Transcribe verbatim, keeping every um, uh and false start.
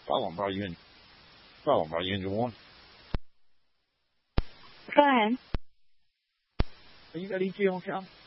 How long are you in? How long are you in one? Go ahead. You got E T on account?